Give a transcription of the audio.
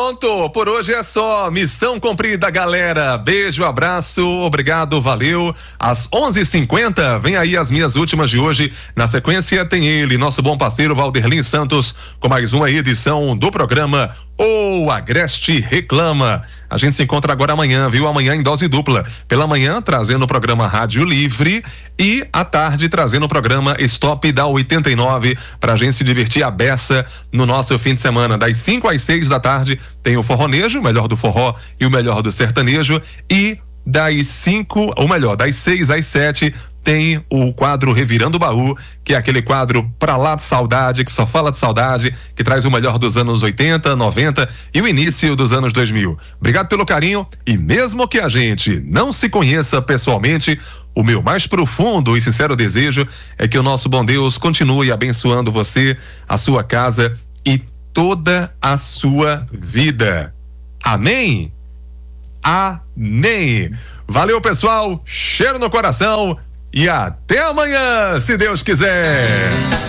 Pronto, por hoje é só. Missão cumprida, galera. Beijo, abraço, obrigado, valeu. Às 11h50, vem aí as minhas últimas de hoje. Na sequência tem ele, nosso bom parceiro Valderlin Santos, com mais uma edição do programa O Agreste Reclama. A gente se encontra agora amanhã, viu? Amanhã em dose dupla. Pela manhã, trazendo o programa Rádio Livre, e à tarde, trazendo o programa Stop da 89, pra gente se divertir a beça no nosso fim de semana. Das 5 às 6 da tarde, tem o forronejo, o melhor do forró e o melhor do sertanejo. E das 6 às 7, tem o quadro Revirando o Baú, que é aquele quadro pra lá de saudade, que só fala de saudade, que traz o melhor dos anos 80, 90 e o início dos anos 2000. Obrigado pelo carinho, e mesmo que a gente não se conheça pessoalmente, o meu mais profundo e sincero desejo é que o nosso bom Deus continue abençoando você, a sua casa e toda a sua vida. Amém? Amém. Valeu, pessoal, cheiro no coração. E até amanhã, se Deus quiser.